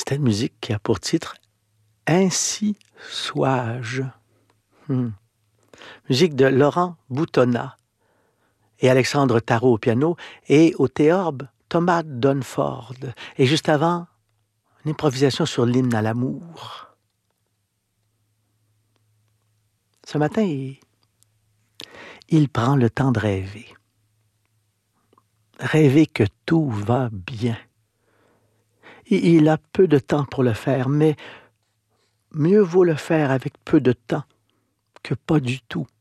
C'est une musique qui a pour titre « Ainsi sois-je ». Musique de Laurent Boutonnat et Alexandre Tarot au piano et au théorbe Thomas Dunford. Et juste avant, une improvisation sur l'hymne à l'amour. Ce matin, il prend le temps de rêver. Rêver que tout va bien. Il a peu de temps pour le faire, mais mieux vaut le faire avec peu de temps que pas du tout.